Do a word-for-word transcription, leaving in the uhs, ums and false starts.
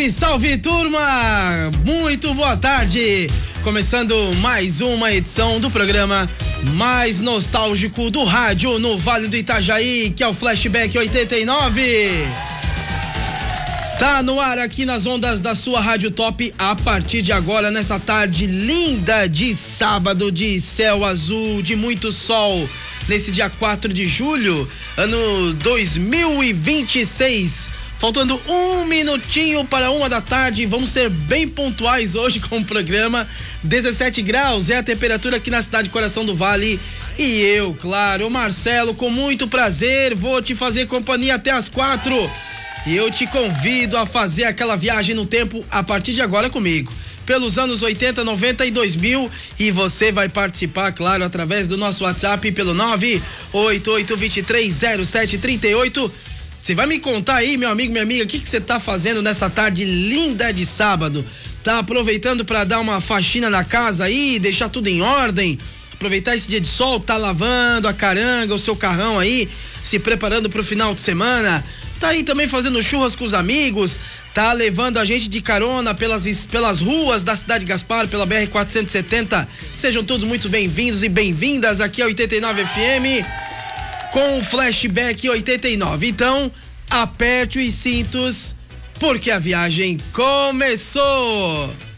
Salve, salve, turma! Muito boa tarde! Começando mais uma edição do programa mais nostálgico do rádio no Vale do Itajaí, que é o Flashback oitenta e nove. Tá no ar aqui nas ondas da sua Rádio Top a partir de agora, nessa tarde linda de sábado, de céu azul, de muito sol, nesse dia quatro de julho, ano dois mil e vinte e seis. Faltando um minutinho para uma da tarde, vamos ser bem pontuais hoje com o programa. dezessete graus é a temperatura aqui na cidade Coração do Vale. E eu, claro, o Marcelo, com muito prazer, vou te fazer companhia até as quatro. E eu te convido a fazer aquela viagem no tempo a partir de agora comigo, pelos anos oitenta, noventa e dois mil, e você vai participar, claro, através do nosso WhatsApp pelo nove oito oito dois três zero sete três oito. Você vai me contar aí, meu amigo, minha amiga, o que que você tá fazendo nessa tarde linda de sábado? Tá aproveitando para dar uma faxina na casa aí, deixar tudo em ordem? Aproveitar esse dia de sol, tá lavando a caranga, o seu carrão aí, se preparando pro final de semana? Tá aí também fazendo churras com os amigos? Tá levando a gente de carona pelas, pelas ruas da cidade de Gaspar, pela B R quatrocentos e setenta? Sejam todos muito bem-vindos e bem-vindas aqui ao oitenta e nove F M com o Flashback oitenta e nove. Então, aperte os cintos, porque a viagem começou!